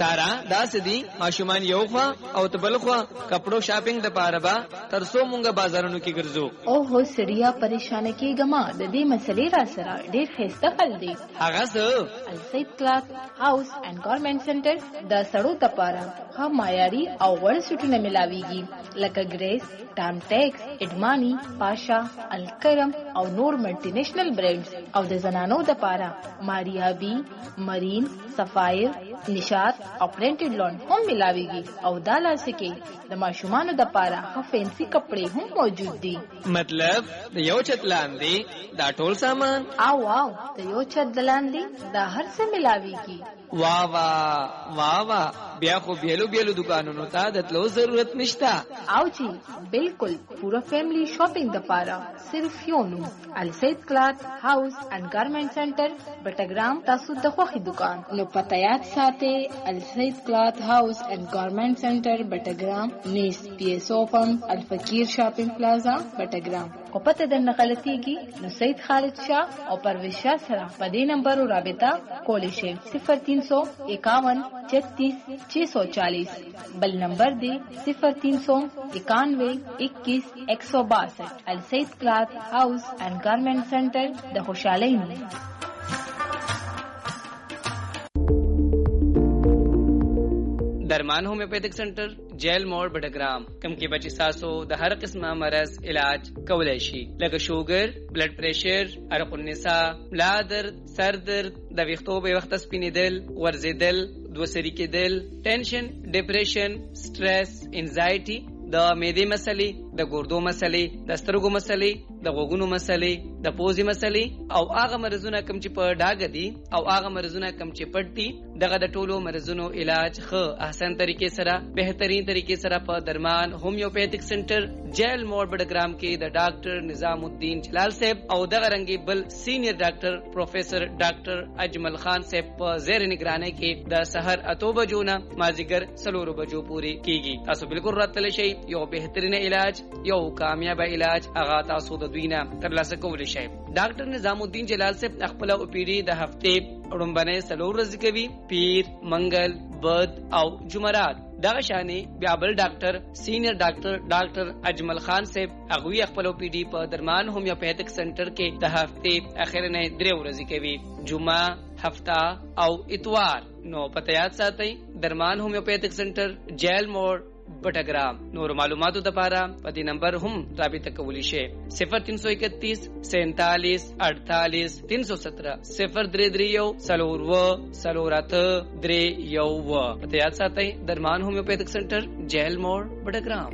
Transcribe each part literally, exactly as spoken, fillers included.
سارا دا سدي ماشومان یو خوا او تبل خوا کپړو شاپینګ د پاره با ترسو مونږه بازارونو کې ګرځو. او هو سړیا پریشان کېګما د دې مسلې را سره ډېر خسته خل دی. هغه څه السید کلاث هاوس اینڈ گارمنټ سنټر د سړو د پاره ها معیاري او وړ سټونه ملاويږي لکه ګریس، ټام ټیکس، اډمانی، پاشا، الکرم او نور ملټي نېشنل برانډز او د زنانو د پاره ماریا بی، مرین، سفایر، نشاط او پرنټډ لون هم ملاويږي او دا لاسکي د ماشومانو د پاره ها فینسي کپڑے هم موجود دي. مطلب د یو چت لاندې دا ټول سامان او واو د یو چت لاندې دا هر څه ملاويږي. واہ واہ واہ واہ بیا خو بیلو بیلو دکانونو ته د تلو ضرورت نشتا. او جی بالکل پورا فیملی شاپینګ د پاره صرف یو نو السید کلاث هاوس اینڈ گارمنټ سنټر بټګرام تاسو د خوخي دکان نو پته یاد ساتي السید کلاث هاوس اینڈ گارمنټ سنټر بټګرام نیس پی ایس او پم الفقیر شاپینګ پلازا بټګرام. کو پته د نقلتيږي نو سید خالد شاه او پرویز شاه سره په دې نمبر رابطه کولی شئ صفر تین سو اکاون چھتیس چھ سو چالیس. بل نمبر دی صفر تین سو اکانوے اکیس ایک سو باسٹھ. السید کلاث ہاؤس اینڈ گارمنٹ سینٹر د خوشحالی نه. درمان ہومیوپیتھک سنٹر جیل موڑ بٹگرام کم کې بچی ساسو د هر قسمه مرض علاج کولای شي لکه شوګر، بلډ پریشر، عرق النساء، ملا درد، سر درد، د ویښتو به وخت سپینیدل، ورزیدل، دوسری کېدل، ټینشن، ډیپریشن، سټرس، انزایټي، د معدې مسلې، د ګردو مسلې، د سترګو مسلې، د غوږونو مسلې، د پوزې مسلې او هغه مرزونه کم چې په ډاګه دي او هغه مرزونه کم چې پټ دي دغه د ټولو مرزونو علاج ښه احسن طریقې سره بهترین طریقې سره په درمان هومیوپیتھک سنټر جیل موړ بډګرام کې د ډاکټر نظام الدین جلال صاحب او دغه رنګي بل سینیئر ډاکټر پروفیسر ډاکټر اجمل خان صاحب په زیر نگرانی کې د سحر اتو بجو نه مازیګر سلورو بجو پوری کیږي. تاسو بالکل راتلی شئ یو بهترین علاج یو کامیاب علاج هغه تاسو د دوی نه ترلاسه کولی شئ. ډاکټر نظام الدین جلال صاحب خپل او پی ډي د هفته وړاندې سلور ورځې کوي، پیر، منګل، بد او جمعرات. دغه شانې بیا بل ډاکټر سینیئر ډاکټر ډاکټر اجمل خان صاحب هغوی خپل او پی ډي په درمان هومیوپیتھک سنټر کې د هفته اخر نه درې ورځې کوي، جمعه، هفته او اتوار. نو پته یاد ساتئ درمان هومیوپیتھک سنټر جیل موړ بٹگرام. نور معلوماتو دپاره په دې نمبر هم رابطه کولی شئ صفر تین سو اکتیس سینتالیس اڑتالیس تین سو سترہ صفر درې درې یو څلور اووه څلور اته درې یو اووه. پته یاد ساتئ درمان هومیوپیتھک سنټر جیل موړ بٹگرام.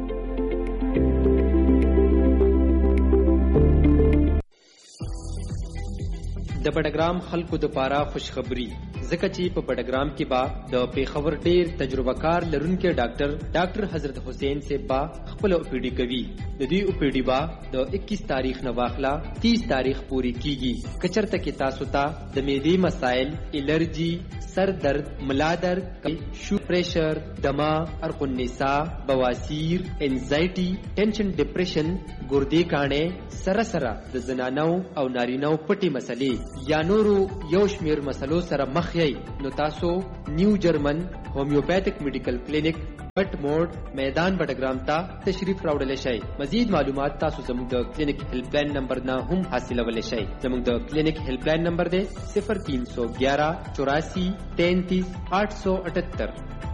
د بډګرام خلکو د پاره خوشخبری ځکه چې په بډګرام کې با د پیښور ډیر تجربه کار لرونکي ډاکټر ډاکټر حضرت حسین صاحب با خپل او پی ډي کوي. د دې او پی ډي با د اکیس تاریخ نه واخلا تیس تاریخ پوری کیږي. کچرته کې تاسو ته د معدې مسائل، الرجی، سر درد، ملا درد، شو پریشر، دما، عرق النساء، بواسیر، انزایټي، ټینشن، ډیپریشن، ګردې کانه، سره سره د زنانو او نارینو پټي مسلې یا نورو یو شمیر مسلو سره مخ یې نو تاسو نیو جرمن هومیوپیتھک میډیکل کلینک بټ موډ میدان بډګرام ته تشریف راوړل شئ. مزید معلومات تاسو زموږ د کلینک هیلپ لاین نمبر نه هم حاصلولی شئ. زموږ د کلینک هیلپ لاین نمبر دی صفر تین سو گیارہ چوراسی تینتیس آٹھ سو اٹھتر.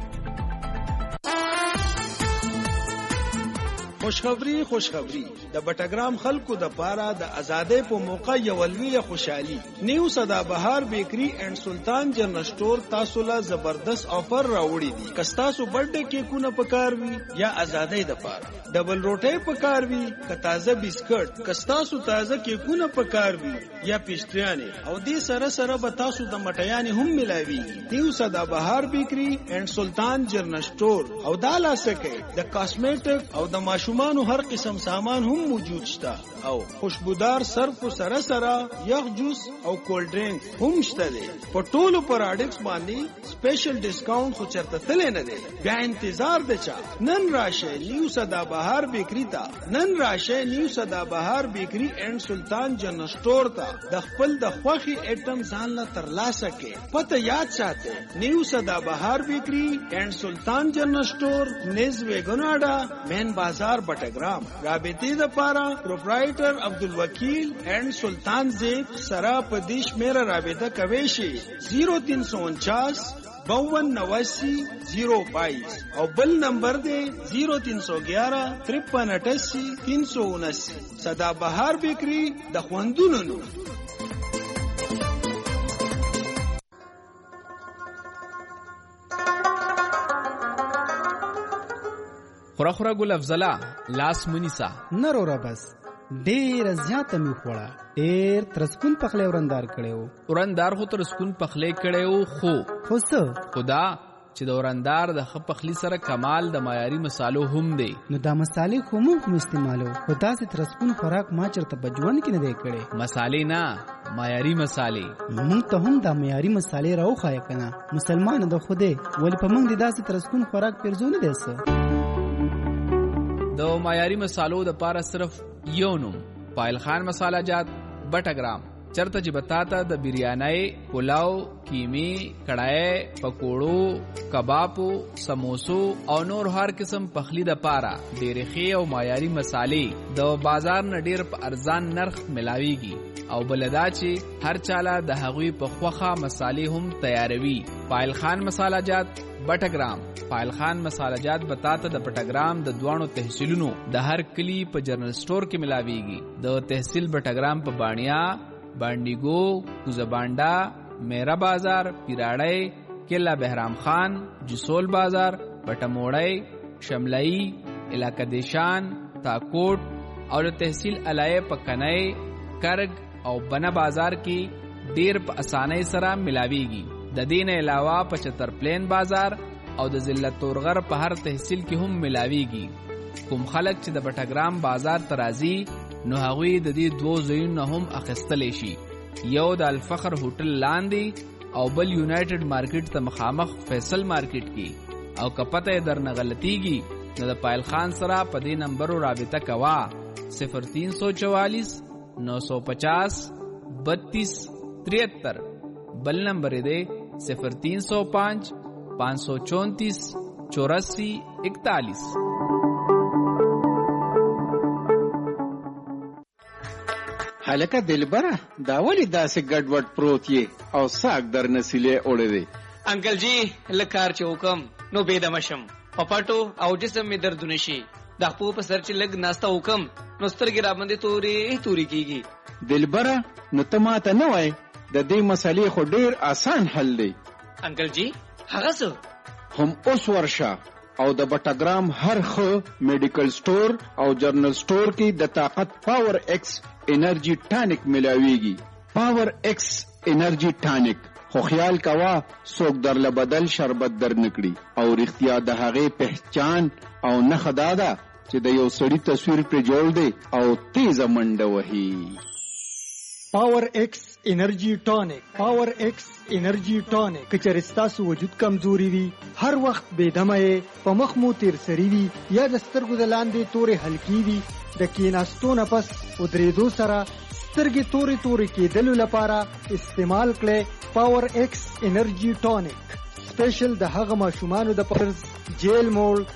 خوشخبری خوشخبری د بټګرام خلکو د پاره د ازادۍ په موقع یو لوی خوشحالي نیو صدا بهار بیکری اینڈ سلطان جنرل سٹور تاسو لا زبردست آفر راوړي دي. کستاسو برډے کیکونه پکار وی یا ازادۍ د پاره ډبل روټي پکار وی ک تازه بسکټ کستاسو تازه کیکونه پکار وی یا پیسټریانه او دې سره سره به تاسو د مټیانې هم ملاوي. نیو صدا بهار بیکری اینڈ سلطان جنرل سٹور او دالا سکه د کاسمیټک او د ماشوم ماشومانو هر قسم سامان هم موجود شته او خوشبودار صرف سره سره یخ جوس او کولډ ډرینک هم شته دي. په ټولو پراډکټس باندې سپیشل ډیسکاونټ خو چرته تل نه دی. بیا انتظار د چا؟ نن راشه نیو سدابهار بیکری ته. نن راشه نیو سدابهار بیکری اینڈ سلطان جنرل سٹور ته د خپل د خوخي ایټم ځان لا ترلاسه کې. پته یاد ساته نیو سدابهار بیکری اینڈ سلطان جنرل سٹور نیز ویګناډا مین بازار بټګرام. رابطې د پاره پروپرایټر عبدالوکیل اینڈ سلطان زیب سرا پدیش میرا رابطہ کوي شي زیرو تین سو انچاس باون نواسی زیرو بائیس اور بل نمبر دے زیرو تین سو گیارہ ترپن اٹھاسی تین سو انسی. سدا بہار بیکری د خوندونو. خورا خورا ګل افضلا لاس منیسا نرو را بس ډیر زیاته می خوړه. ډیر ترسکون پخلی ورندار کړو. ورندار خو ترسکون پخلی کړو خو خو څه خدا چې د ورندار د خ پخلی سره کمال د معیاري مصالو هم دی. نو دا مصالې خو موږ هم استعمالو. خدا سي ترسکون خوراک ما چرته بجوان کې نه دی کړي. مصالې نه معیاري مصالې. موږ ته هم دا معیاري مصالې راوخای کنه. مسلمان د خوده ولې په موږ د داسې ترسکون خوراک پرځونه دی څه. د معیاري مصالو د پاره صرف یو نوم پایل خان مساله جات بټګرام چرته چې بتاتا د بریانای پلاو کیمی کړای پکوړو کبابو سموسو او نور هر قسم پخلی د پاره ډېر ښه او معیاري مصالې د بازار نه ډېر په ارزان نرخ ملاويږي او بلدا چې هر چاله د هغوی په خوخه مصالې هم تیاروي. پایل خان مساله جات بټګرام. پایل خان مساله جات بتاته د بټګرام د دوانو تحصیلونو د هر کلی په جنرل سٹور کې ملاويږي. د تحصیل بټګرام په بانیا بانډیګو کوزبانډا میرا بازار پیراړی کلا بهرام خان جسول بازار بټموړی شملئی علاقہ دیشان تاکوټ او د تحصیل علای په کنای کرګ او بنا بازار کې ډیر په اسانۍ سره ملاويږي. د دین علاوه په چتر پلین بازار او د ضلع تورغر په هر تحصیل کې هم ملاويږي. کوم خلک چې د بټګرام بازار ترازی نو هغوی د دې دوه ځایونو هم اخیستلی شي. یو د الفخر هوټل لاندې او بل یونایټډ مارکیټ ته مخامخ فیصل مارکیټ کې. او که پته در نه غلطیږي نو د پایل خان سره په دې نمبرو رابطه کوا صفر تین سو چوالیس نو سو پچاس بتیس تریہتر. بل نمبر دے صفر تین سو پانچ پانچ سو چونتیس چوراسی اکتالیس. حلقه دلبره دا ولی داسې ګډوډ پروت یې او ساک در نسیلې اوړې دی. انکل جی لکار چې حکم نو بيدمشم پپاټو او جسم می دردونه شي. د خپل په سر چې لګ ناستا حکم نو سترګې را باندې توري توري کیږي. دلبره نو ته ماته نه وای د دې مسلې خو ډیر آسان حل دی. انکل جی هغه څه هم اوس ورشه او د بټګرام هر خو میډیکل سٹور او جنرل سٹور کې د طاقت پاور ایکس انرژي ټانک ملاويږي. پاور ایکس انرژي ټانک خو خیال کوا څوک درله بدل شربت در نکړي او رښتیا د هغه پہچان او نه خدادا چې د یو سړی تصویر پر جوړ دی او تیز منډه وهي. پاور ایکس انرژي ټانک. پاور ایکس انرژي ټانک کچر ستاسو وجود کمزوري وي هر وخت بے دمه په مخ مو تیر سری وي یا د سترګو د لاندې تورې هلکی وي د کیناستو نه پس ودریدو سره سترګې تورې تورې کېدلو لپاره استعمال کړئ پاور ایکس انرژي ټانک. سپیشل د هغه ماشومانو د پرز جیل مول